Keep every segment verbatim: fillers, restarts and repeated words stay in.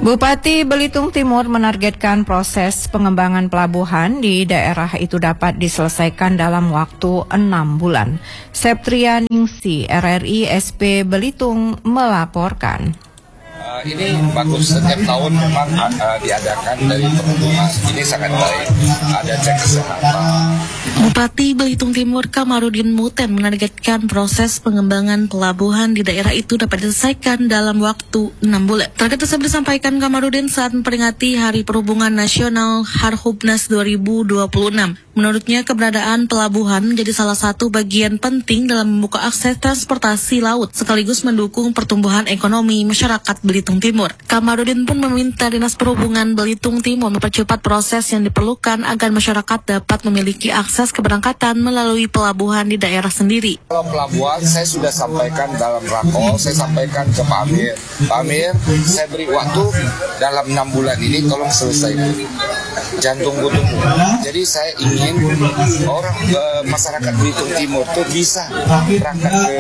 Bupati Belitung Timur menargetkan proses pengembangan pelabuhan di daerah itu dapat diselesaikan dalam waktu enam bulan. Septria Ningsi, R R I S P Belitung melaporkan. Uh, ini bagus, setiap tahun memang uh, diadakan dari perhubungan, ini sangat baik, ada cek kesehatan. Bupati Belitung Timur Kamarudin Muten menargetkan proses pengembangan pelabuhan di daerah itu dapat diselesaikan dalam waktu enam bulan. Target tersebut disampaikan Kamarudin saat memperingati Hari Perhubungan Nasional Harhubnas dua ribu dua puluh enam. Menurutnya, keberadaan pelabuhan menjadi salah satu bagian penting dalam membuka akses transportasi laut, sekaligus mendukung pertumbuhan ekonomi masyarakat Belitung Timur. Kamarudin pun meminta Dinas Perhubungan Belitung Timur mempercepat proses yang diperlukan agar masyarakat dapat memiliki akses keberangkatan melalui pelabuhan di daerah sendiri. Kalau pelabuhan, saya sudah sampaikan dalam rakor, saya sampaikan ke Pak Amir. Pak Amir, saya beri waktu dalam enam bulan ini, tolong selesaikan. Jangan tunggu-tunggu. Jadi saya ingin orang uh, masyarakat Belitung Timur itu bisa berangkat ke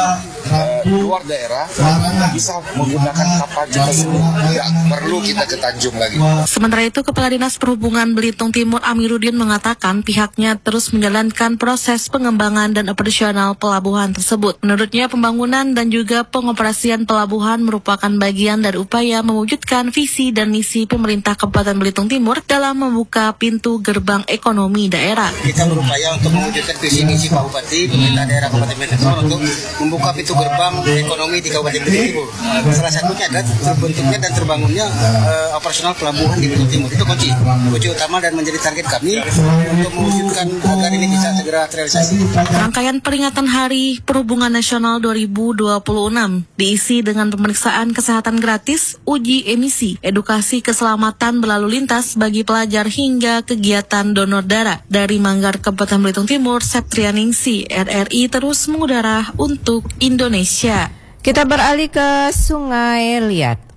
uh, luar daerah, bisa menggunakan kapal kita sendiri, tidak perlu kita ke Tanjung lagi. Sementara itu, Kepala Dinas Perhubungan Belitung Timur Amiruddin mengatakan pihaknya terus menjalankan proses pengembangan dan operasional pelabuhan tersebut. Menurutnya, pembangunan dan juga pengoperasian pelabuhan merupakan bagian dari upaya mewujudkan visi dan misi pemerintah Kabupaten Belitung Timur dalam membuka pintu gerbang ekonomi daerah. Kita berupaya untuk mewujudkan visi misi Pak Bupati, pemerintah daerah Kabupaten Belitung Timur untuk membuka pintu gerbang ekonomi di Kabupaten Belitung Timur. Salah satunya adalah terbentuknya dan terbangunnya uh, operasional pelabuhan di Belitung Timur. Itu kunci, kunci utama dan menjadi target kami untuk mewujudkan agar ini bisa segera terrealisasi. Rangkaian peringatan Hari Perhubungan Nasional dua ribu dua puluh enam diisi dengan pemeriksaan kesehatan gratis, uji emisi, edukasi keselamatan berlalu lintas bagi pelajar hingga kegiatan donor darah. Dari Manggar, Kabupaten Belitung Timur, Septria Ningsi, R R I terus mengudara untuk Indonesia. Kita beralih ke Sungai Liat.